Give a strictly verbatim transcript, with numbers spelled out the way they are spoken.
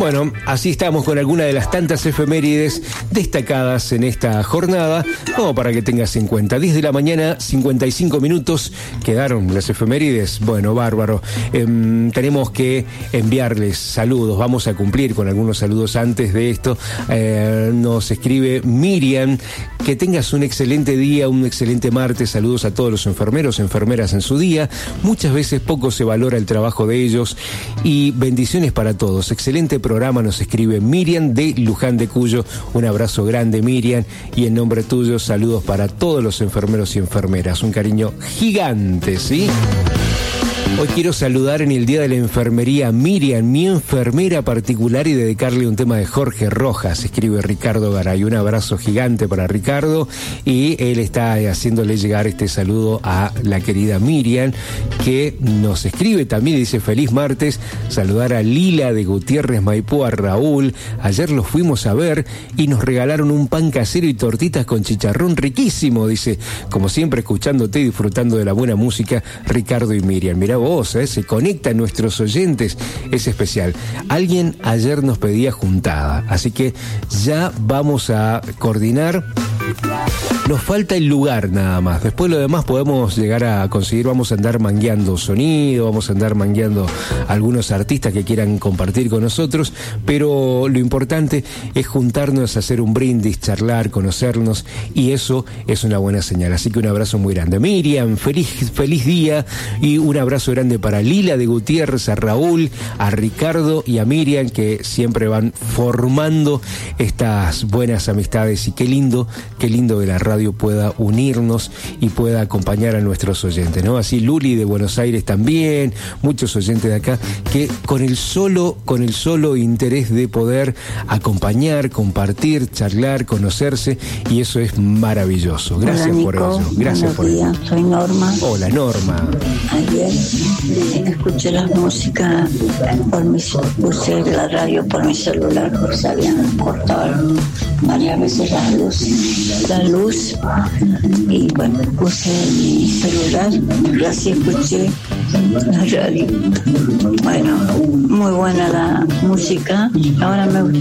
Bueno, así estamos con alguna de las tantas efemérides destacadas en esta jornada, como para que tengas en cuenta. diez de la mañana, cincuenta y cinco minutos, quedaron las efemérides. Bueno, bárbaro. Eh, tenemos que enviarles saludos, vamos a cumplir con algunos saludos antes de esto. Eh, nos escribe Miriam, que tengas un excelente día, un excelente martes. Saludos a todos los enfermeros, enfermeras en su día. Muchas veces poco se valora el trabajo de ellos y bendiciones para todos. Excelente programa, nos escribe Miriam de Luján de Cuyo. Un abrazo grande, Miriam, y en nombre tuyo, saludos para todos los enfermeros y enfermeras. Un cariño gigante, ¿sí? Hoy quiero saludar en el Día de la Enfermería a Miriam, mi enfermera particular, y dedicarle un tema de Jorge Rojas, escribe Ricardo Garay. Un abrazo gigante para Ricardo, y él está haciéndole llegar este saludo a la querida Miriam, que nos escribe también, dice: feliz martes, saludar a Lila de Gutiérrez, Maipú, a Raúl. Ayer los fuimos a ver y nos regalaron un pan casero y tortitas con chicharrón riquísimo, dice, como siempre escuchándote y disfrutando de la buena música, Ricardo y Miriam. Mirá vos, ¿eh? Se conectan nuestros oyentes, es especial. Alguien ayer nos pedía juntada, así que ya vamos a coordinar. Nos falta el lugar nada más. Después lo demás podemos llegar a conseguir. Vamos a andar mangueando sonido, vamos a andar mangueando algunos artistas que quieran compartir con nosotros, pero lo importante es juntarnos, hacer un brindis, charlar, conocernos, y eso es una buena señal. Así que un abrazo muy grande. Miriam, feliz, feliz día, y un abrazo grande para Lila de Gutiérrez, a Raúl, a Ricardo y a Miriam, que siempre van formando estas buenas amistades. Y qué lindo, qué lindo que la radio pueda unirnos y pueda acompañar a nuestros oyentes, ¿no? Así Luli de Buenos Aires también, muchos oyentes de acá que con el solo, con el solo interés de poder acompañar, compartir, charlar, conocerse, y eso es maravilloso. Gracias. Hola, por ello. Gracias por ello. Soy Norma. Hola, Norma. Ayer escuché la música por mi, puse la radio por mi celular porque se habían cortado varias veces la luz, la luz, y bueno, puse mi celular y así escuché la radio. Bueno, muy buena la música. Ahora me gusta